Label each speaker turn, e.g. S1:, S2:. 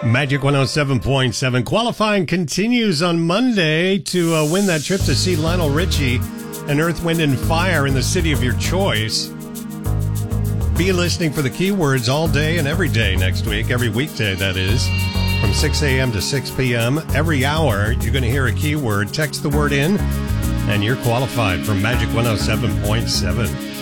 S1: Magic 107.7. Qualifying continues on Monday to win that trip to see Lionel Richie and Earth, Wind, and Fire in the city of your choice. Be listening for the keywords all day and every day next week, every weekday, that is, from 6 a.m. to 6 p.m. Every hour, you're going to hear a keyword. Text the word in, and you're qualified for Magic 107.7.